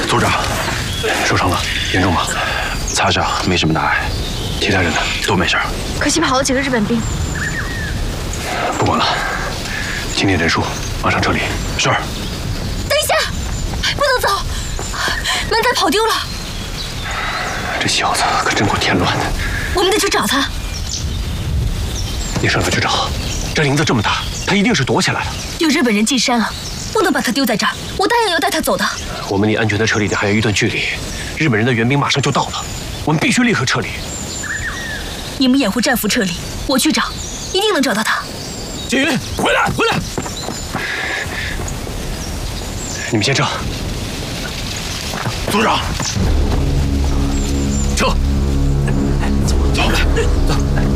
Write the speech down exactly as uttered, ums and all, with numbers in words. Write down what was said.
组长，受伤了，严重吗？擦伤，没什么大碍。其他人呢？都没事。 可惜跑了几个日本兵。 不管了，清点人数，马上撤离。是。 等一下，不能走，门仔跑丢了。 这小子可真够添乱的。 我们得去找他。 你上哪去找？这林子这么大，他一定是躲起来了。 有日本人进山了，不能把他丢在这儿。我答应要带他走的。 我们离安全的撤离点还有一段距离，日本人的援兵马上就到了，我们必须立刻撤离。 你们掩护战俘撤离，我去找，一定能找到他。 景云，回来，回来！你们先撤。组长，撤！走，走，走。